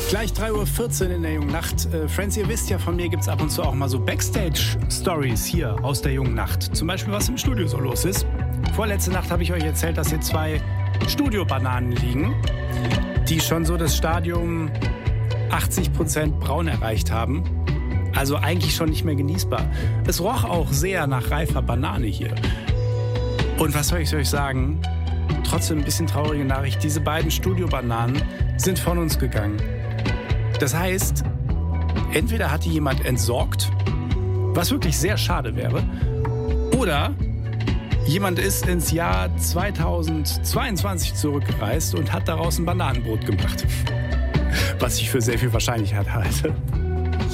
Gleich 3:14 Uhr in der jungen Nacht. Friends, ihr wisst ja, von mir gibt es ab und zu auch mal so Backstage-Stories hier aus der jungen Nacht. Zum Beispiel, was im Studio so los ist. Vorletzte Nacht habe ich euch erzählt, dass hier 2 Studiobananen liegen, die schon so das Stadium 80% braun erreicht haben. Also eigentlich schon nicht mehr genießbar. Es roch auch sehr nach reifer Banane hier. Und was soll ich euch sagen? Trotzdem ein bisschen traurige Nachricht. Diese beiden Studiobananen sind von uns gegangen. Das heißt, entweder hat die jemand entsorgt, was wirklich sehr schade wäre, oder jemand ist ins Jahr 2022 zurückgereist und hat daraus ein Bananenbrot gemacht. Was ich für sehr viel Wahrscheinlichkeit halte.